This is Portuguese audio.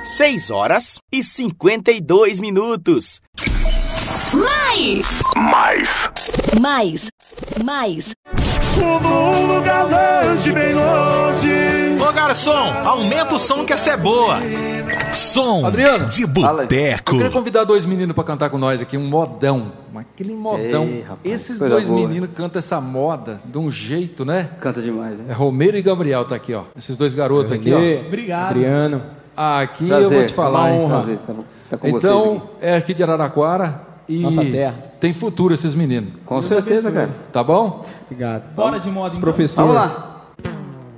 6h52. Mais. Um lugar longe, bem longe. Ô garçom, aumenta o som que essa é boa. Som Adriano, de boteco. eu queria convidar dois meninos pra cantar com nós aqui, um modão. Aquele modão. Ei, rapaz, esses coisa dois boa. meninos cantam essa moda de um jeito, né? Canta demais, hein? É Romero e Gabriel, tá aqui, ó. Esses dois garotos aqui, ó. Obrigado. Adriano. Aqui Prazer, eu vou te falar, hein? Prazer, tá com vocês Então, aqui. é aqui de Araraquara e Nossa terra. tem futuro esses meninos. Com certeza, cara. Tá bom? Obrigado. Bora de moda, então. Professor. Vamos lá.